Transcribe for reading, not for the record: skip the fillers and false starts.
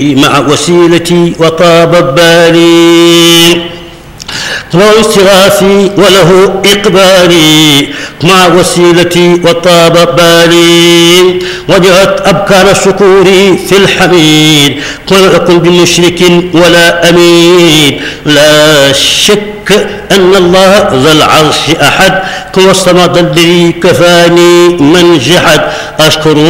مع وسيلتي وطاب بالي طلوع استغاثي وله إقبالي مع وسيلتي وطاب بالي وجهت أبكار الشكور في الحميد ولم أكن بمشرك ولا أمين لا شك أن الله ذا العرش أحد هو الصمد الذي كفاني من جحد أشكر